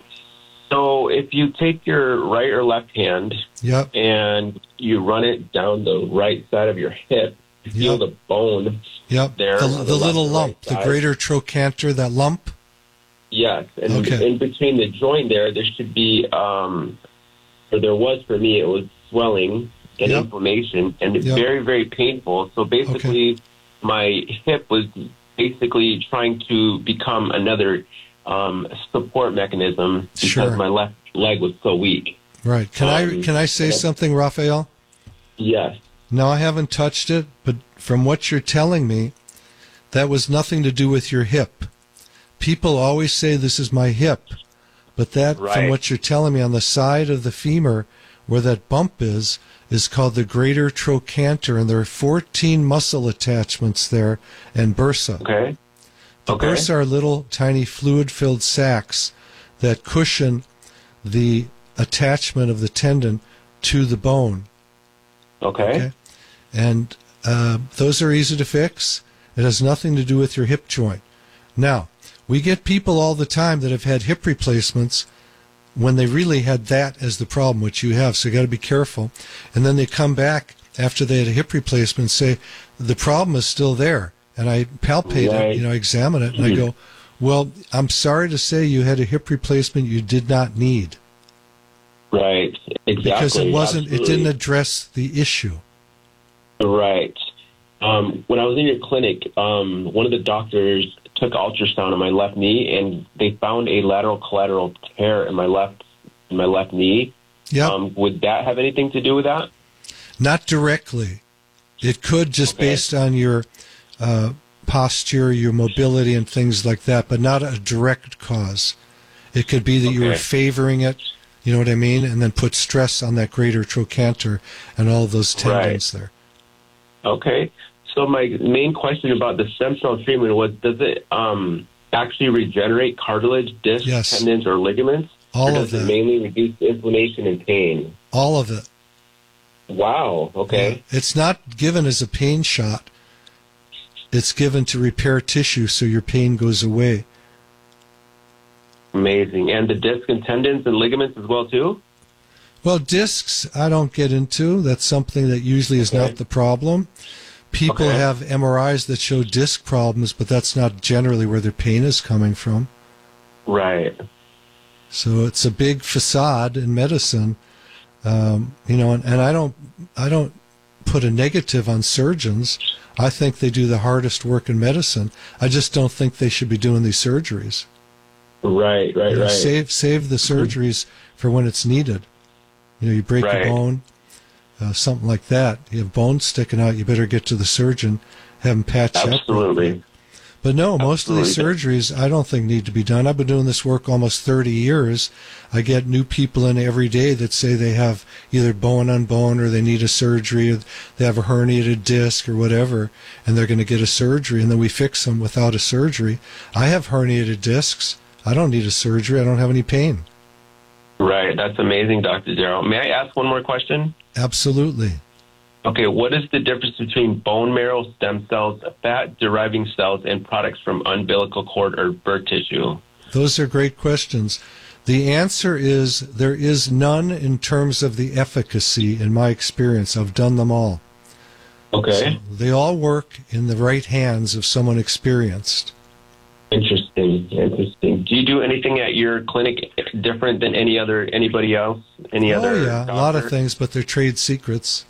So if you take your right or left hand
Yep.
and you run it down the right side of your hip, you feel the bone
Yep.
there.
The,
on
the
left
little
and
lump,
right
the
side.
greater trochanter, that lump.
Yes, and
Okay.
in between the joint there, there should be, um, or there was for me, it was swelling and
Yep.
inflammation, and it's
Yep.
very, very painful. So basically, my hip was basically trying to become another um, support mechanism because
Sure.
my left leg was so weak.
Right. Can I
Um,
can I say
yeah.
something, Raphael?
Yes.
No, I haven't touched it, but from what you're telling me, that was nothing to do with your hip. People always say this is my hip, but that, from
Right.
what you're telling me, on the side of the femur where that bump is, is called the greater trochanter, and there are fourteen muscle attachments there and bursa.
Okay.
The
Okay.
bursa are little tiny fluid-filled sacs that cushion the attachment of the tendon to the bone.
Okay.
And uh, those are easy to fix. It has nothing to do with your hip joint. Now, we get people all the time that have had hip replacements when they really had that as the problem, which you have, so you got to be careful. And then they come back after they had a hip replacement and say, the problem is still there. And I palpate
Right.
it, you know, examine it, and I go, well, I'm sorry to say you had a hip replacement you did not need.
Right. Exactly.
Because it wasn't, it
Absolutely.
didn't address the issue.
Right. Um, when I was in your clinic, um, one of the doctors took ultrasound on my left knee, and they found a lateral collateral tear in my left in my left knee.
Yep.
Um, would that have anything to do with that?
Not directly. It could, just based on your uh, posture, your mobility, and things like that, but not a direct cause. It could be that you were
Okay.
favoring it, you know what I mean, and then put stress on that greater trochanter and all those tendons there.
Okay. So my main question about the stem cell treatment was: does it um, actually regenerate cartilage, discs,
Yes.
tendons, or ligaments?
All
or
of
does it
that.
mainly reduce inflammation and pain?
All of it.
Wow. Okay.
Yeah. It's not given as a pain shot. It's given to repair tissue so your pain goes away.
Amazing. And the discs and tendons and ligaments as well too?
Well, discs, I don't get into. That's something that usually is not the problem. People
Okay.
have M R Is that show disc problems, but that's not generally where their pain is coming from.
Right.
So it's a big facade in medicine, um, you know. And, and I don't, I don't put a negative on surgeons. I think they do the hardest work in medicine. I just don't think they should be doing these surgeries.
Right, right,
You know,
right.
Save save the surgeries for when it's needed. You know, you break
Right.
a bone, uh, something like that. You have bones sticking out. You better get to the surgeon, have him patch up.
Absolutely.
But no, most of these
Absolutely.
surgeries I don't think need to be done. I've been doing this work almost thirty years. I get new people in every day that say they have either bone on bone or they need a surgery, or they have a herniated disc or whatever, and they're going to get a surgery, and then we fix them without a surgery. I have herniated discs. I don't need a surgery. I don't have any pain.
Right. That's amazing, Doctor Darrow. May I ask one more question?
Absolutely.
Okay, what is the difference between bone marrow stem cells, fat-deriving cells, and products from umbilical cord or birth tissue?
Those are great questions. The answer is there is none in terms of the efficacy in my experience. I've done them all.
Okay.
So they all work in the right hands of someone experienced.
Interesting. Interesting. Do you do anything at your clinic different than any other anybody else? Any
Oh,
other?
yeah, a lot of
doctor?
things, but they're trade secrets.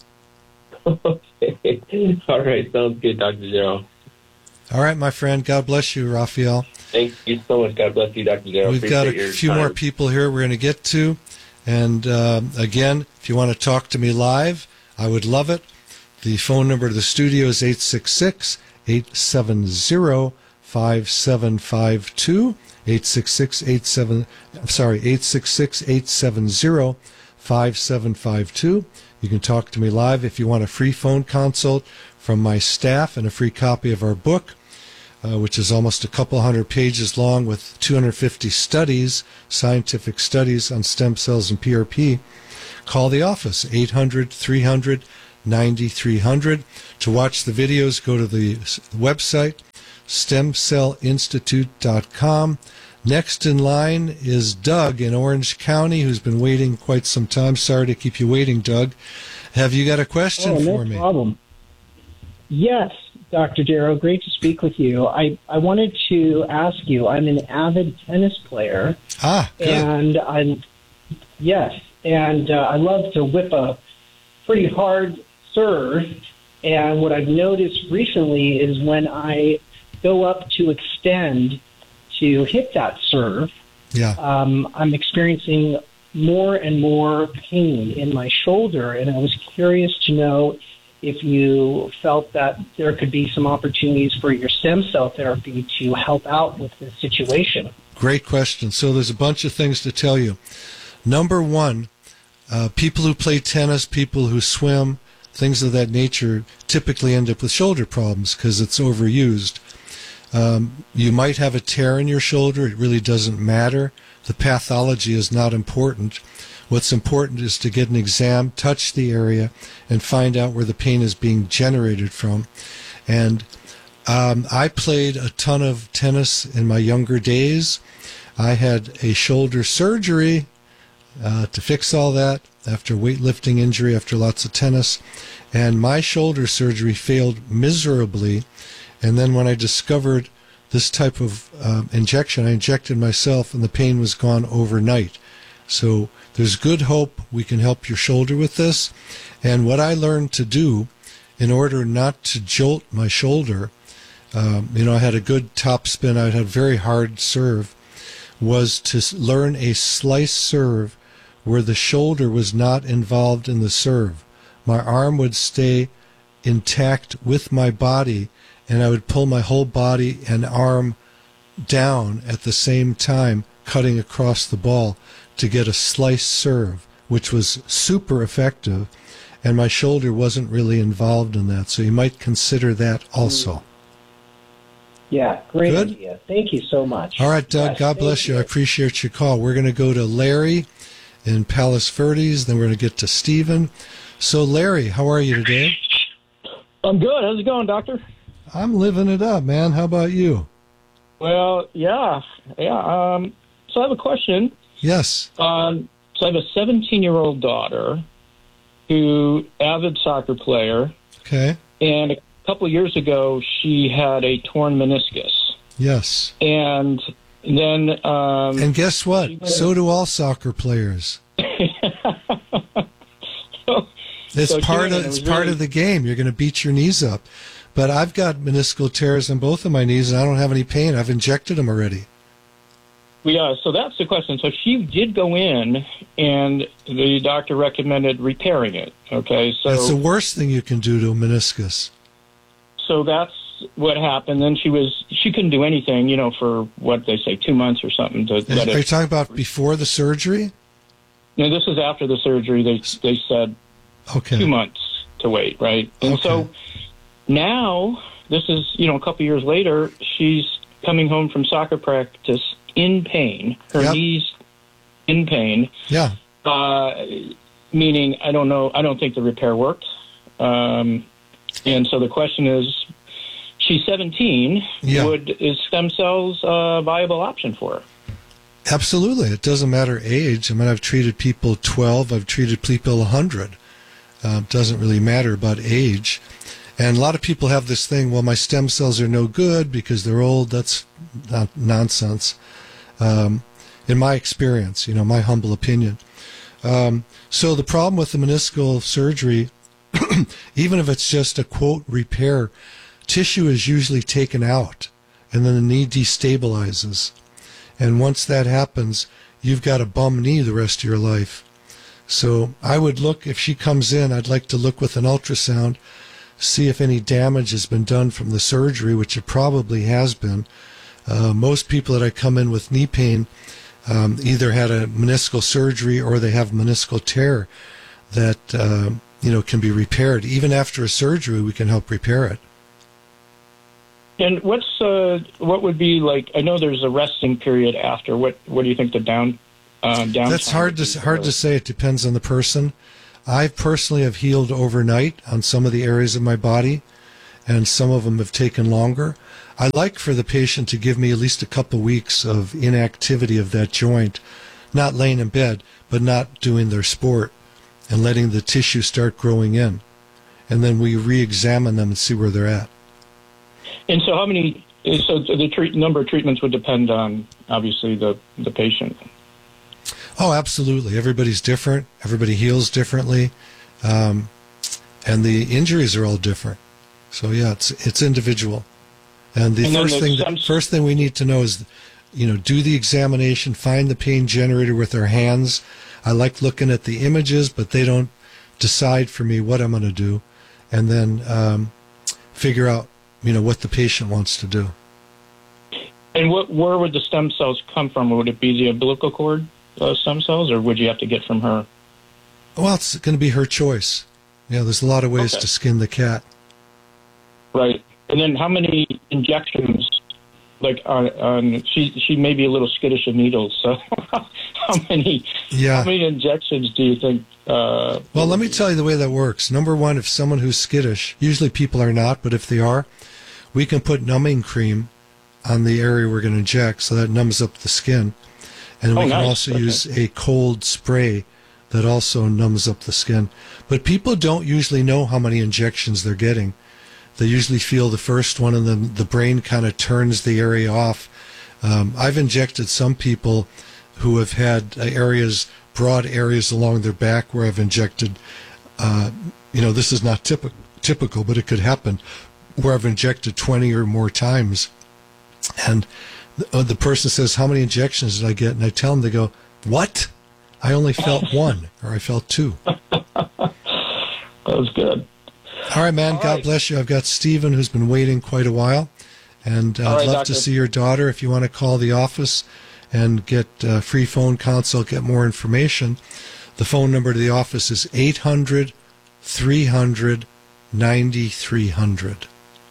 Okay. All right. Sounds good, Doctor Darrow.
All right, my friend. God bless you, Raphael.
Thank you so much. God bless you, Doctor Darrow.
We've got
Appreciate
a
your
few
time.
more people here we're going to get to. And um, again, if you want to talk to me live, I would love it. The phone number to the studio is eight six six, eight seven zero, five seven five two. eight six six, eight seven I'm sorry, eight six six, eight seven zero, five seven five two. You can talk to me live. If you want a free phone consult from my staff and a free copy of our book, uh, which is almost a couple hundred pages long with two hundred fifty studies, scientific studies on stem cells and P R P, call the office, eight hundred, three hundred, ninety-three hundred. To watch the videos, go to the website, stem cell institute dot com. Next in line is Doug in Orange County, who's been waiting quite some time. Sorry to keep you waiting, Doug. Have you got a question
oh,
for
no
me?
Problem. Yes, Doctor Darrow, great to speak with you. I, I wanted to ask you, I'm an avid tennis player.
Ah, good.
And I'm, yes, and uh, I love to whip a pretty hard serve. And what I've noticed recently is when I go up to extend to hit that serve,
yeah.
um, I'm experiencing more and more pain in my shoulder, and I was curious to know if you felt that there could be some opportunities for your stem cell therapy to help out with this situation.
Great question. So there's a bunch of things to tell you. Number one, uh, people who play tennis, people who swim, things of that nature typically end up with shoulder problems because it's overused. Um, you might have a tear in your shoulder. It really doesn't matter. The pathology is not important. What's important is to get an exam, touch the area, and find out where the pain is being generated from. And um, I played a ton of tennis in my younger days. I had a shoulder surgery uh, to fix all that after weightlifting injury, after lots of tennis. And my shoulder surgery failed miserably. And then when I discovered this type of uh, injection, I injected myself and the pain was gone overnight. So there's good hope we can help your shoulder with this. And what I learned to do in order not to jolt my shoulder, um, you know, I had a good top spin, I had a very hard serve, was to learn a slice serve where the shoulder was not involved in the serve. My arm would stay intact with my body, and I would pull my whole body and arm down at the same time, cutting across the ball to get a slice serve, which was super effective, and my shoulder wasn't really involved in that. So you might consider that also.
Yeah, great
Good?
idea. Thank you so much.
All right, Doug,
Yes,
God
thank
bless you. I appreciate your call. We're going to go to Larry in Palos Verdes, then we're going to get to Stephen. So, Larry, how are you today?
I'm good. How's it going, Doctor?
I'm living it up, man. How about you?
Well, yeah, yeah. Um, so I have a question.
Yes.
Um, so I have a seventeen-year-old daughter who avid soccer player.
Okay.
And a couple of years ago, she had a torn meniscus.
Yes.
And then... Um,
and guess what? So do all soccer players.
so,
It's
so
part
she,
of
it
it's
was
part
really,
of the game. You're going to beat your knees up. But I've got meniscal tears in both of my knees, and I don't have any pain. I've injected them already.
Yeah, so that's the question. So she did go in, and the doctor recommended repairing it. Okay, so
That's the worst thing you can do to a meniscus.
So that's what happened. Then she was she couldn't do anything, you know, for what they say two months or something. To
Are
let
you
it,
talking about before the surgery?
No, this is after the surgery. They they said
okay.
two months to wait, right? And
okay.
so now this is you know a couple years later. She's coming home from soccer practice in pain. Her
yep.
knees in pain.
Yeah.
Uh, meaning, I don't know. I don't think the repair worked. Um, and so the question is, she's seventeen.
Yeah.
Would is stem cells a viable option for her?
Absolutely. It doesn't matter age. I mean, I've treated people twelve. I've treated people one hundred. Uh, it doesn't really matter about age. And a lot of people have this thing, well, my stem cells are no good because they're old. That's not nonsense. Um, in my experience, you know, my humble opinion. Um, so the problem with the meniscal surgery, even if it's just a, quote, repair, tissue is usually taken out, and then the knee destabilizes. And once that happens, you've got a bum knee the rest of your life. So I would look, if she comes in, I'd like to look with an ultrasound, see if any damage has been done from the surgery, which it probably has been. Uh, most people that I come in with knee pain um, either had a meniscal surgery or they have meniscal tear that uh, you know, can be repaired. Even after a surgery, we can help repair it.
And what's uh, what would be like? I know there's a resting period after. What what do you think the down uh, down?
That's hard to hard to say. It depends on the person. I personally have healed overnight on some of the areas of my body, and some of them have taken longer. I like for the patient to give me at least a couple weeks of inactivity of that joint, not laying in bed, but not doing their sport, and letting the tissue start growing in, and then we re-examine them and see where they're at.
And so, how many? So the treat, number of treatments would depend on obviously the the patient.
Oh, absolutely. Everybody's different. Everybody heals differently, um, and the injuries are all different. So yeah, it's it's individual. And the
And then
first
the
thing that,
some-
first thing we need to know is, you know, do the examination, find the pain generator with our hands. I like looking at the images, but they don't decide for me what I'm going to do, and then um, figure out, you know, what the patient wants to do.
And what, where would the stem cells come from? Would it be the umbilical cord uh, stem cells, or would you have to get from her?
Well, it's going to be her choice. Yeah, there's a lot of ways
Okay.
to skin the cat.
Right. And then how many injections? Like, on, on she she may be a little skittish of needles. So, how many?
Yeah.
How many injections do you think? Uh,
Well, let me tell you the way that works. Number one, if someone who's skittish, usually people are not, but if they are, we can put numbing cream on the area we're going to inject, so that numbs up the skin. And we
Oh,
can
nice.
also
Okay.
use a cold spray that also numbs up the skin. But people don't usually know how many injections they're getting. They usually feel the first one, and then the brain kind of turns the area off. Um, I've injected some people who have had uh, areas, broad areas along their back where I've injected, uh, you know, this is not typical, typical, but it could happen, where I've injected twenty or more times. And the, uh, the person says, how many injections did I get? And I tell them, they go, what? I only felt one, or I felt two.
That was good.
All right, man. God bless you. I've got Stephen, who's been waiting quite a while, and uh,
All right,
I'd love
doctor.
to see your daughter. If you want to call the office and get uh, free phone consult, get more information, the phone number to the office is eight hundred, three hundred, ninety-three hundred.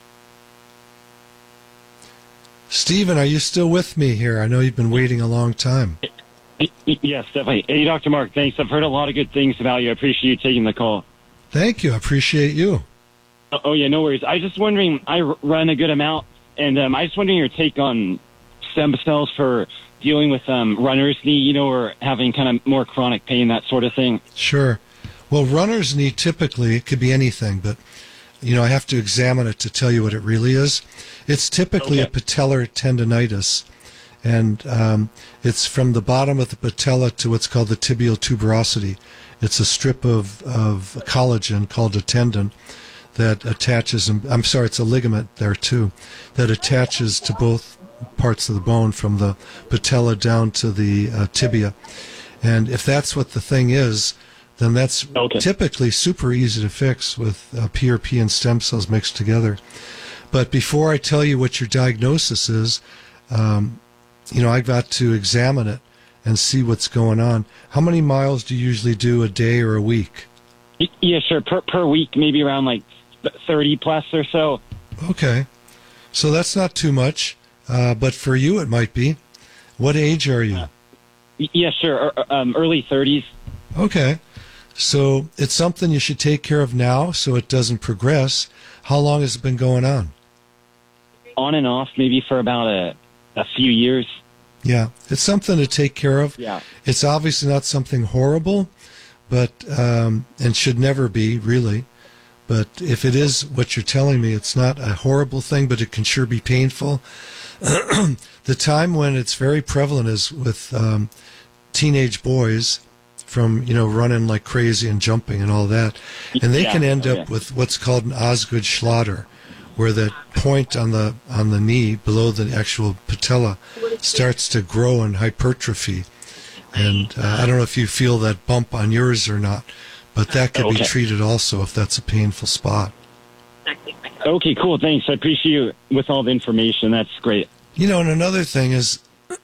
Stephen, are you still with me here? I know you've been waiting a long time.
Yes, definitely. Hey, Doctor Mark, thanks. I've heard a lot of good things about you. I appreciate you taking the call.
Thank you. I appreciate you.
Oh, oh, yeah, no worries. I was just wondering, I r- run a good amount, and um, I was wondering your take on stem cells for dealing with um, runner's knee, you know, or having kind of more chronic pain, that sort of thing.
Sure. Well, runner's knee typically, it could be anything, but, you know, I have to examine it to tell you what it really is. It's typically a patellar tendonitis, and um, it's from the bottom of the patella to what's called the tibial tuberosity. It's a strip of, of collagen called a tendon that attaches, I'm sorry, it's a ligament there too, that attaches to both parts of the bone from the patella down to the uh, tibia. And if that's what the thing is, then that's typically super easy to fix with uh, P R P and stem cells mixed together. But before I tell you what your diagnosis is, um, you know, I've got to examine it and see what's going on. How many miles do you usually do a day or a week?
Y- Yeah, sure. Per, per week, maybe around like thirty plus or so.
Okay. So that's not too much, uh, but for you it might be. What age are you?
Y- Yeah, sure. Er, um, early thirties.
Okay. So it's something you should take care of now so it doesn't progress. How long has it been going on?
On and off, maybe for about a, a few years.
Yeah, it's something to take care of.
Yeah.
It's obviously not something horrible, but um, and should never be, really. But if it is what you're telling me, it's not a horrible thing, but it can sure be painful. The time when it's very prevalent is with um, teenage boys from, you know, running like crazy and jumping and all that. And they
Yeah,
can end
okay.
up with what's called an Osgood-Schlatter, where that point on the on the knee below the actual patella starts to grow and hypertrophy. And uh, I don't know if you feel that bump on yours or not, but that could be
Okay.
treated also if that's a painful spot.
Okay, cool. Thanks. I appreciate you with all the information. That's great.
You know, and another thing is,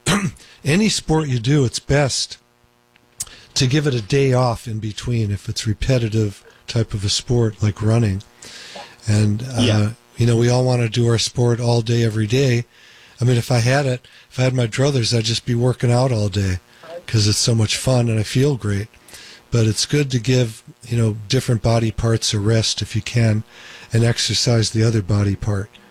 any sport you do, it's best to give it a day off in between if it's repetitive type of a sport like running. And, uh,
Yeah.
you know, we all want to do our sport all day, every day. I mean, if I had it, if I had my druthers, I'd just be working out all day because it's so much fun and I feel great. But it's good to give, you know, different body parts a rest if you can and exercise the other body part.